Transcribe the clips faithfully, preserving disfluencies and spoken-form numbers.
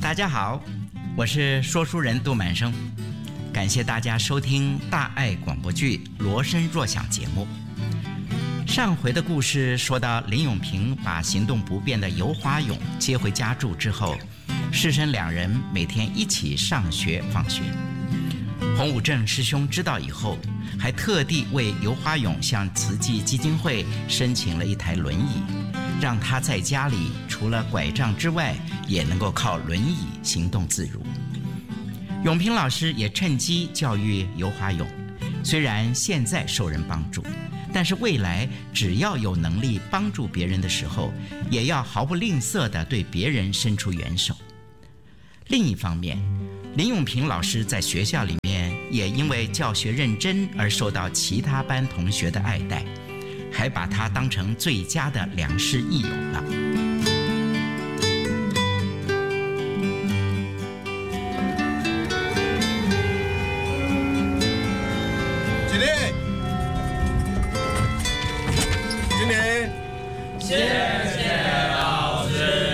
大家好，我是说书人杜满生，感谢大家收听大爱广播剧《罗声若响》节目。上回的故事说到，林永平把行动不便的游华勇接回家住之后，师生两人每天一起上学放学。洪武正师兄知道以后，还特地为游华勇向慈济基金会申请了一台轮椅，让他在家里除了拐杖之外，也能够靠轮椅行动自如。永平老师也趁机教育游华勇，虽然现在受人帮助，但是未来只要有能力帮助别人的时候，也要毫不吝啬地对别人伸出援手。另一方面，林永平老师在学校里面也因为教学认真而受到其他班同学的爱戴，还把他当成最佳的良师益友了。 经理，经理， 谢谢老师。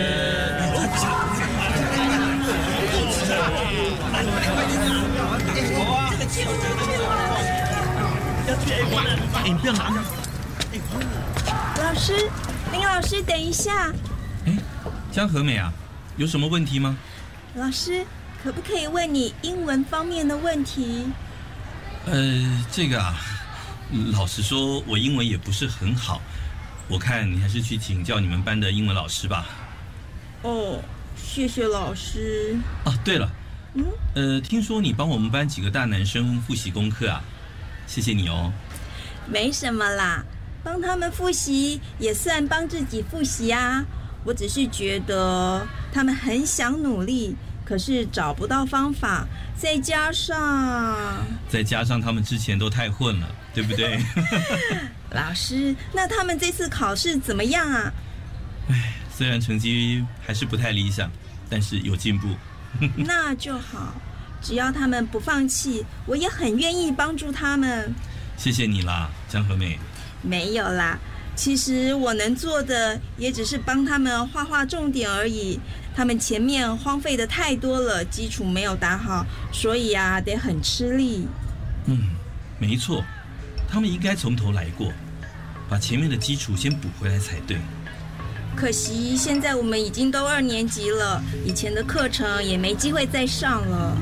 哎，你不要拿！ 老师，林老师，等一下。 哎，江和美啊，有什么问题吗？ 老师，可不可以问你英文方面的问题？ 呃，这个啊，老实说，我英文也不是很好，我看你还是去请教你们班的英文老师吧。 哦，谢谢老师。 啊，对了， 嗯， 呃，听说你帮我们班几个大男生复习功课啊，谢谢你哦。 没什么啦，帮他们复习也算帮自己复习啊。我只是觉得他们很想努力，可是找不到方法，再加上再加上他们之前都太混了，对不对？ 老师，那他们这次考试怎么样啊？ 唉，虽然成绩还是不太理想，但是有进步。 那就好，只要他们不放弃，我也很愿意帮助他们。 谢谢你啦，江和美。 没有啦，其实我能做的也只是帮他们画画重点而已。他们前面荒废的太多了，基础没有打好，所以啊，得很吃力。 嗯，没错，他们应该从头来过，把前面的基础先补回来才对。 可惜现在我们已经都二年级了，以前的课程也没机会再上了。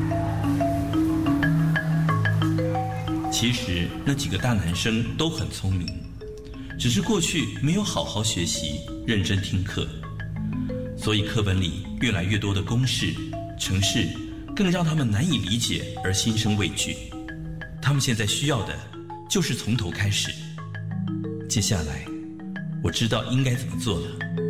其实那几个大男生都很聪明，只是过去没有好好学习，认真听课，所以课本里越来越多的公式、程式，更让他们难以理解而心生畏惧。他们现在需要的就是从头开始。接下来，我知道应该怎么做了。